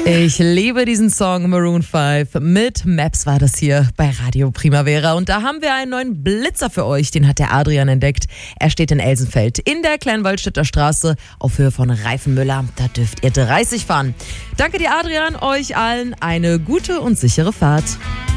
Ich liebe diesen Song Maroon 5. Mit Maps war das hier bei Radio Primavera. Und da haben wir einen neuen Blitzer für euch. Den hat der Adrian entdeckt. Er steht in Elsenfeld in der Kleinwaldstätter Straße auf Höhe von Reifenmüller. Da dürft ihr 30 fahren. Danke dir, Adrian. Euch allen eine gute und sichere Fahrt.